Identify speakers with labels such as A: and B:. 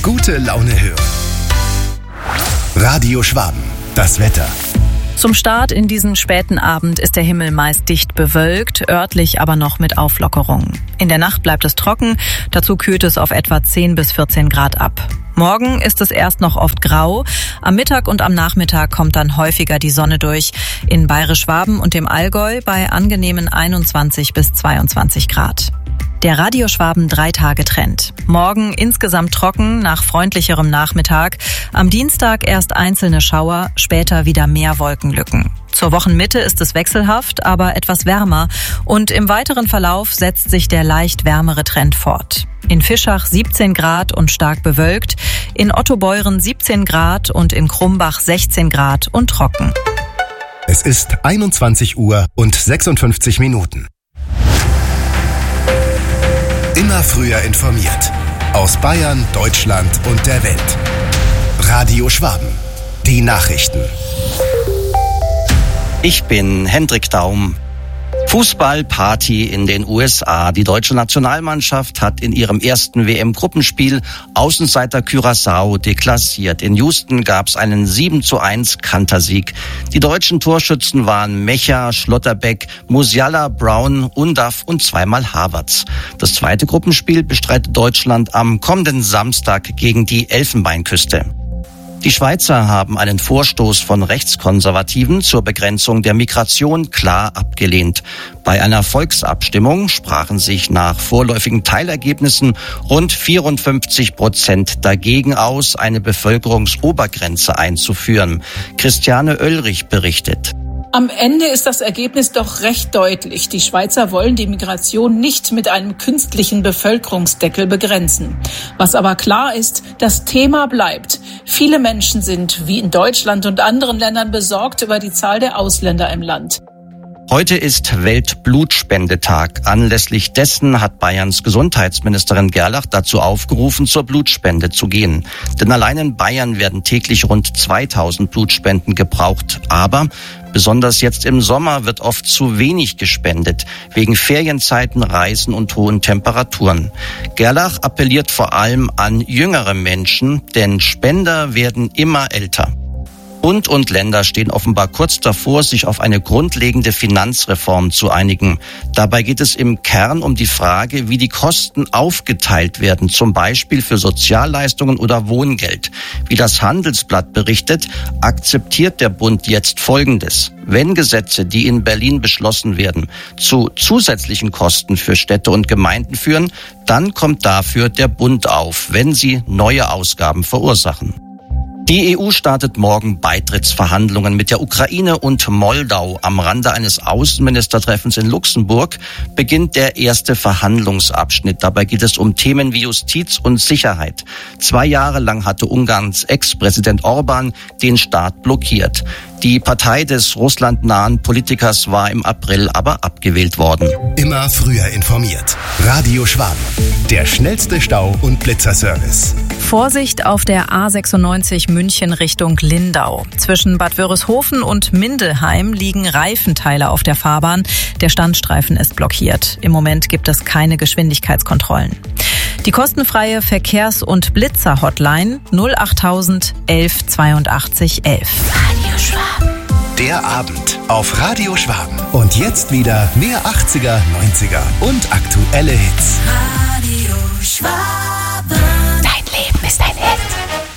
A: gute Laune hören. Radio Schwaben, das Wetter.
B: Zum Start in diesen späten Abend ist der Himmel meist dicht bewölkt, örtlich aber noch mit Auflockerungen. In der Nacht bleibt es trocken, dazu kühlt es auf etwa 10 bis 14 Grad ab. Morgen ist es erst noch oft grau, am Mittag und am Nachmittag kommt dann häufiger die Sonne durch. In Bayerisch-Schwaben und dem Allgäu bei angenehmen 21 bis 22 Grad. Der Radio Schwaben 3-Tage-Trend. Morgen insgesamt trocken, nach freundlicherem Nachmittag. Am Dienstag erst einzelne Schauer, später wieder mehr Wolkenlücken. Zur Wochenmitte ist es wechselhaft, aber etwas wärmer. Und im weiteren Verlauf setzt sich der leicht wärmere Trend fort. In Fischach 17 Grad und stark bewölkt, in Ottobeuren 17 Grad und in Krumbach 16 Grad und trocken.
A: Es ist 21 Uhr und 56 Minuten. Immer früher informiert. Aus Bayern, Deutschland und der Welt. Radio Schwaben. Die Nachrichten.
C: Ich bin Hendrik Daum. Fußballparty in den USA. Die deutsche Nationalmannschaft hat in ihrem ersten WM-Gruppenspiel Außenseiter Curaçao deklassiert. In Houston gab es einen 7:1 Kantersieg. Die deutschen Torschützen waren Mecha, Schlotterbeck, Musiala, Brown, Undav und zweimal Havertz. Das zweite Gruppenspiel bestreitet Deutschland am kommenden Samstag gegen die Elfenbeinküste. Die Schweizer haben einen Vorstoß von Rechtskonservativen zur Begrenzung der Migration klar abgelehnt. Bei einer Volksabstimmung sprachen sich nach vorläufigen Teilergebnissen rund 54% dagegen aus, eine Bevölkerungsobergrenze einzuführen. Christiane Oelrich berichtet.
D: Am Ende ist das Ergebnis doch recht deutlich. Die Schweizer wollen die Migration nicht mit einem künstlichen Bevölkerungsdeckel begrenzen. Was aber klar ist, das Thema bleibt. Viele Menschen sind, wie in Deutschland und anderen Ländern, besorgt über die Zahl der Ausländer im Land.
C: Heute ist Weltblutspendetag. Anlässlich dessen hat Bayerns Gesundheitsministerin Gerlach dazu aufgerufen, zur Blutspende zu gehen. Denn allein in Bayern werden täglich rund 2000 Blutspenden gebraucht. Aber besonders jetzt im Sommer wird oft zu wenig gespendet, wegen Ferienzeiten, Reisen und hohen Temperaturen. Gerlach appelliert vor allem an jüngere Menschen, denn Spender werden immer älter. Bund und Länder stehen offenbar kurz davor, sich auf eine grundlegende Finanzreform zu einigen. Dabei geht es im Kern um die Frage, wie die Kosten aufgeteilt werden, zum Beispiel für Sozialleistungen oder Wohngeld. Wie das Handelsblatt berichtet, akzeptiert der Bund jetzt Folgendes. Wenn Gesetze, die in Berlin beschlossen werden, zu zusätzlichen Kosten für Städte und Gemeinden führen, dann kommt dafür der Bund auf, wenn sie neue Ausgaben verursachen. Die EU startet morgen Beitrittsverhandlungen mit der Ukraine und Moldau. Am Rande eines Außenministertreffens in Luxemburg beginnt der erste Verhandlungsabschnitt. Dabei geht es um Themen wie Justiz und Sicherheit. 2 Jahre lang hatte Ungarns Ex-Präsident Orbán den Staat blockiert. Die Partei des russlandnahen Politikers war im April aber abgewählt worden.
A: Immer früher informiert. Radio Schwaben. Der schnellste Stau- und Blitzerservice.
B: Vorsicht auf der A96 München Richtung Lindau. Zwischen Bad Wörishofen und Mindelheim liegen Reifenteile auf der Fahrbahn. Der Standstreifen ist blockiert. Im Moment gibt es keine Geschwindigkeitskontrollen. Die kostenfreie Verkehrs- und Blitzer-Hotline 08000 11 82 11.
A: Radio Schwaben. Der Abend auf Radio Schwaben. Und jetzt wieder mehr 80er, 90er und aktuelle Hits.
E: Radio